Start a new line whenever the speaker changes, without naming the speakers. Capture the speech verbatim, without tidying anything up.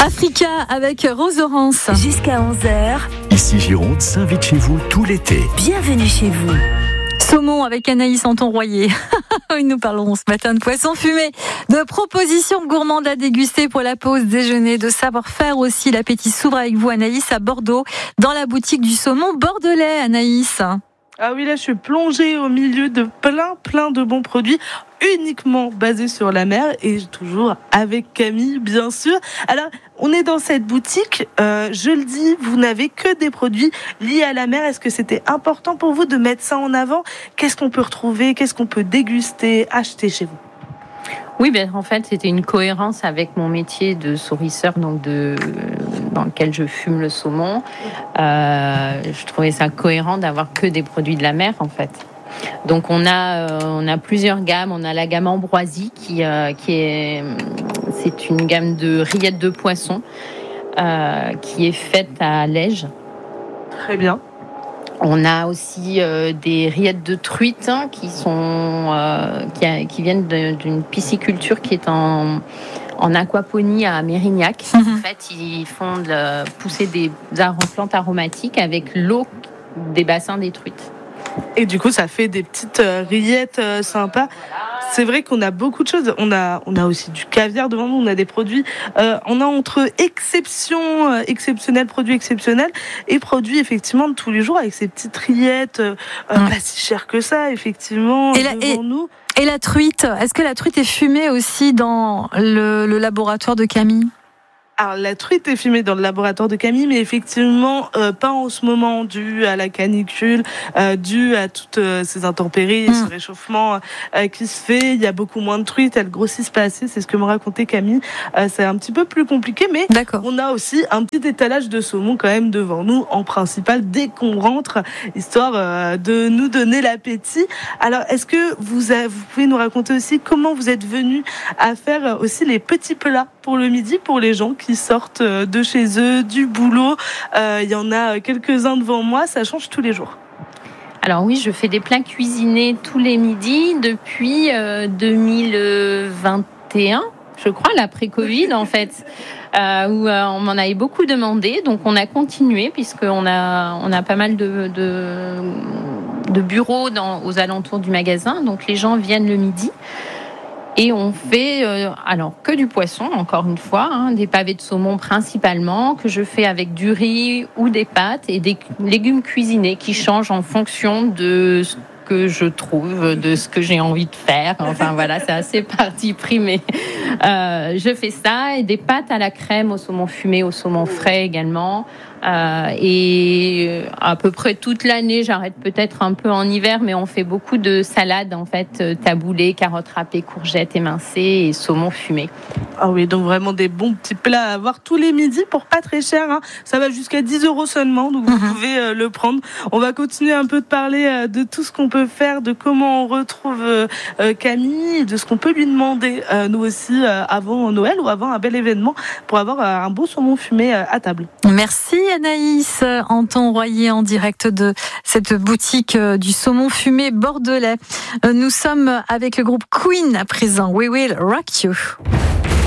Africa avec Rose Laurence.
Jusqu'à onze heures.
Ici Gironde s'invite chez vous tout l'été.
Bienvenue chez vous.
Saumon avec Anaïs Anton-Royer. Nous parlons ce matin de poisson fumé, de propositions gourmandes à déguster pour la pause déjeuner, de savoir-faire aussi. L'appétit s'ouvre avec vous, Anaïs, à Bordeaux, dans la boutique du saumon bordelais, Anaïs.
Ah oui, là, je suis plongée au milieu de plein, plein de bons produits, uniquement basés sur la mer, et toujours avec Camille, bien sûr. Alors, on est dans cette boutique, euh, je le dis, vous n'avez que des produits liés à la mer. Est-ce que c'était important pour vous de mettre ça en avant ? Qu'est-ce qu'on peut retrouver ? Qu'est-ce qu'on peut déguster, acheter chez vous ?
Oui, ben, en fait, c'était une cohérence avec mon métier de souriceur, donc de, dans lequel je fume le saumon. Euh, je trouvais ça cohérent d'avoir que des produits de la mer, en fait. Donc, on a, euh, on a plusieurs gammes. On a la gamme Ambroisie, qui, euh, qui est, c'est une gamme de rillettes de poisson euh, qui est faite à Lège.
Très bien.
On a aussi euh, des rillettes de truite hein, qui sont euh, qui, a, qui viennent de, d'une pisciculture qui est en, en aquaponie à Mérignac. Mm-hmm. En fait, ils font de, pousser des plantes aromatiques avec l'eau des bassins des truites.
Et du coup, ça fait des petites euh, rillettes euh, sympas. C'est vrai qu'on a beaucoup de choses. On a, on a aussi du caviar devant nous. On a des produits. Euh, on a entre exception, euh, exceptionnels, produits exceptionnels et produits effectivement de tous les jours avec ces petites rillettes, euh, mmh. pas si chères que ça, effectivement.
Et la,
devant
et,
nous.
Et la truite. Est-ce que la truite est fumée aussi dans le, le laboratoire de Camille ?
Alors, la truite est fumée dans le laboratoire de Camille, mais effectivement, euh, pas en ce moment, dû à la canicule, euh, dû à toutes euh, ces intempéries, mmh. ce réchauffement euh, qui se fait. Il y a beaucoup moins de truites, elles grossissent pas assez, c'est ce que me racontait Camille. Euh, c'est un petit peu plus compliqué, mais D'accord. on a aussi un petit étalage de saumon quand même devant nous, en principal, dès qu'on rentre, histoire euh, de nous donner l'appétit. Alors, est-ce que vous, avez, vous pouvez nous raconter aussi comment vous êtes venu à faire aussi les petits plats pour le midi, pour les gens qui sortent de chez eux, du boulot. Euh, il y en a quelques-uns devant moi, ça change tous les jours.
Alors oui, je fais des plats cuisinés tous les midis depuis euh, deux mille vingt et un, je crois, l'après-Covid en fait, euh, où euh, on m'en avait beaucoup demandé. Donc on a continué puisqu'on a, on a pas mal de, de, de bureaux dans, aux alentours du magasin. Donc les gens viennent le midi. Et on fait euh, alors que du poisson, encore une fois, hein, des pavés de saumon principalement, que je fais avec du riz ou des pâtes et des légumes cuisinés qui changent en fonction de ce que je trouve, de ce que j'ai envie de faire. Enfin voilà, c'est assez parti pris, mais euh, je fais ça. Et des pâtes à la crème, au saumon fumé, au saumon frais également. Euh, et à peu près toute l'année, j'arrête peut-être un peu en hiver, mais on fait beaucoup de salades en fait, taboulées, carottes râpées, courgettes émincées et saumon fumé.
Ah oui, donc vraiment des bons petits plats à avoir tous les midis pour pas très cher. Hein. Ça va jusqu'à dix euros seulement, donc vous mmh. pouvez euh, le prendre. On va continuer un peu de parler euh, de tout ce qu'on peut faire, de comment on retrouve euh, Camille, de ce qu'on peut lui demander, euh, nous aussi, euh, avant Noël ou avant un bel événement, pour avoir euh, un beau saumon fumé euh, à table.
Merci Anaïs Anton-Royer en direct de cette boutique du saumon fumé bordelais. Nous sommes avec le groupe Queen à présent. We Will Rock You.